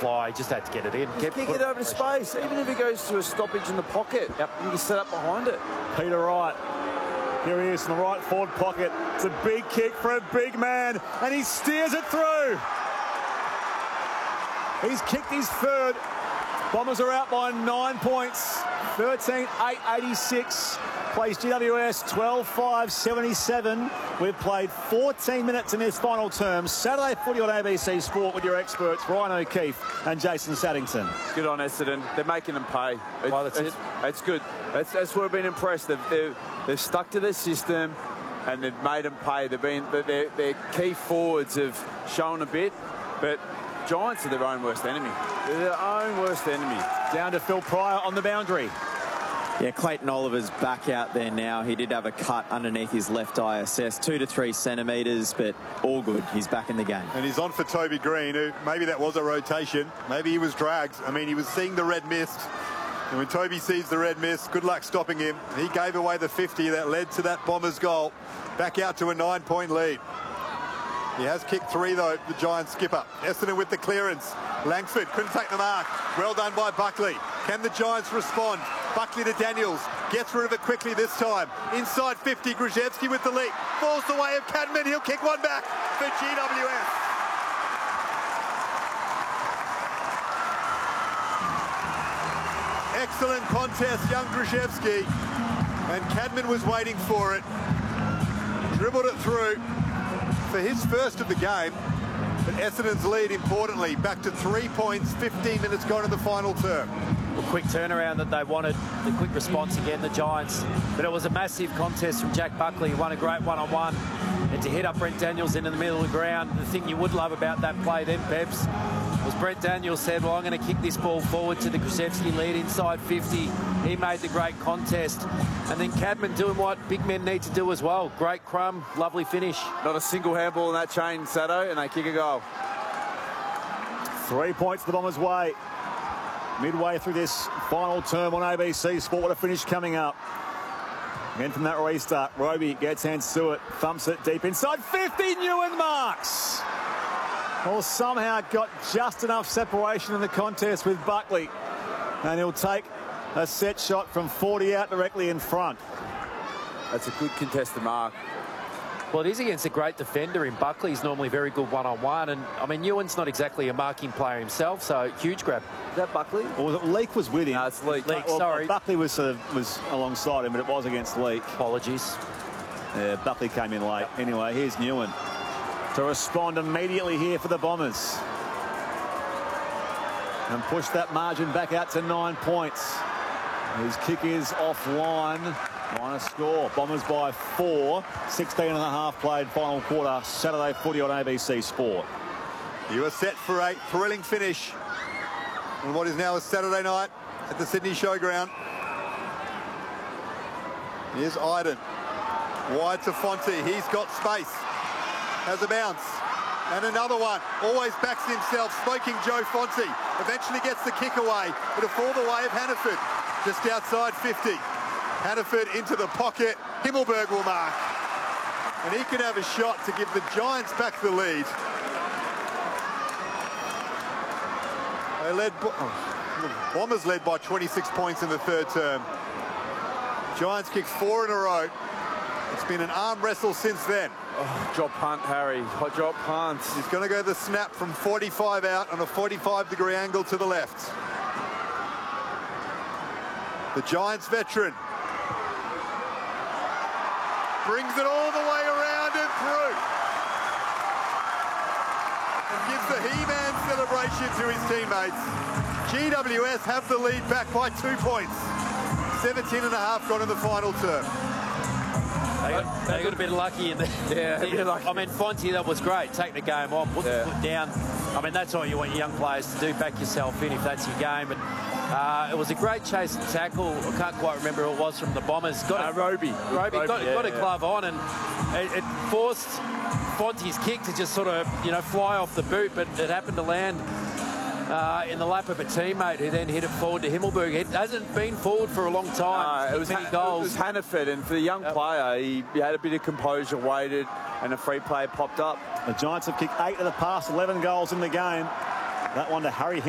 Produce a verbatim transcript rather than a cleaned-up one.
fly. He just had to get it in. Get, kick it over to space. Even if he goes to a stoppage in the pocket, yep. You can set up behind it. Peter Wright. Here he is in the right forward pocket. It's a big kick for a big man, and he steers it through. He's kicked his third. Bombers are out by nine points. thirteen eight eighty-six. Plays G W S twelve five seventy-seven. We've played fourteen minutes in this final term. Saturday footy on A B C Sport with your experts, Ryan O'Keefe and Jason Saddington. Good on Essendon. They're making them pay. It, well, that's it's, it. It's good. That's, that's where we've been impressed. They've, they've, they've stuck to their system and they've made them pay. They've been, their, their key forwards have shown a bit, but Giants are their own worst enemy. They're their own worst enemy. Down to Phil Pryor on the boundary. Yeah, Clayton Oliver's back out there now. He did have a cut underneath his left I S S, two to three centimetres, but all good. He's back in the game. And he's on for Toby Green, who maybe that was a rotation. Maybe he was dragged. I mean, he was seeing the red mist. And when Toby sees the red mist, good luck stopping him. He gave away the fifty that led to that Bombers goal. Back out to a nine-point lead. He has kicked three, though, the Giants skipper. Essendon with the clearance. Langford couldn't take the mark. Well done by Buckley. Can the Giants respond? Buckley to Daniels. Gets rid of it quickly this time. Inside fifty, Grzyzewski with the lead. Falls the way of Cadman. He'll kick one back for G W S. Excellent contest, young Grzyzewski. And Cadman was waiting for it. Dribbled it through for his first of the game. But Essendon's lead, importantly, back to three points, fifteen minutes gone in the final term. A quick turnaround that they wanted, the quick response again, the Giants. But it was a massive contest from Jack Buckley. He won a great one-on-one. And to hit up Brent Daniels into the middle of the ground, the thing you would love about that play then, Peps, was Brent Daniels said, well, I'm going to kick this ball forward to the Grzyzewski lead inside fifty. He made the great contest. And then Cadman doing what big men need to do as well. Great crumb, lovely finish. Not a single handball in that chain, Sado, and they kick a goal. Three points the Bombers' way. Midway through this final term on A B C Sport. What a finish coming up. Again from that restart, Roby gets hands to it, thumps it deep inside fifty, Newen marks. Well, somehow got just enough separation in the contest with Buckley. And he'll take a set shot from forty out directly in front. That's a good contested mark. Well, it is against a great defender in Buckley. He's normally very good one-on-one. And, I mean, Newen's not exactly a marking player himself, so huge grab. Is that Buckley? Or was it Leake was with him? No, it's Leake. Leake, well, sorry. Buckley was, uh, was alongside him, but it was against Leake. Apologies. Yeah, Buckley came in late. Anyway, here's Newen to respond immediately here for the Bombers. And push that margin back out to nine points. His kick is offline. Minus score. Bombers by four. sixteen and a half played final quarter. Saturday footy on A B C Sport. You are set for a thrilling finish on what is now a Saturday night at the Sydney Showground. Here's Iden. Wide to Fonte. He's got space. Has a bounce. And another one. Always backs himself. Smoking Joe Fonte. Eventually gets the kick away. It'll fall the way of Hannaford. Just outside fifty. Hannaford into the pocket. Himmelberg will mark. And he can have a shot to give the Giants back the lead. They led, oh, Bombers led by twenty-six points in the third term. Giants kicked four in a row. It's been an arm wrestle since then. Oh, drop punt, Harry. Hot drop punt. He's going to go the snap from forty-five out on a forty-five degree angle to the left. The Giants veteran brings it all the way around and through. And gives the He-Man celebration to his teammates. G W S have the lead back by two points. seventeen and a half gone in the final term. They got, they got a bit lucky in the. Yeah, a bit lucky. I mean, Fonte, that was great. Take the game on, put yeah. the foot down. I mean, that's all you want your young players to do. Back yourself in if that's your game. But uh, it was a great chase and tackle. I can't quite remember who it was from the Bombers. Got uh, a, Roby. Roby, Roby got, yeah, got a yeah. glove on, and it, it forced Fonte's kick to just sort of, you know, fly off the boot. But it happened to land Uh, in the lap of a teammate who then hit it forward to Himmelberg. It hasn't been forward for a long time. Uh, it was many ha goals. It was Hannaford, and for the young yep. player, he, he had a bit of composure, waited, and a free play popped up. The Giants have kicked eight of the past eleven goals in the game. That one to Harry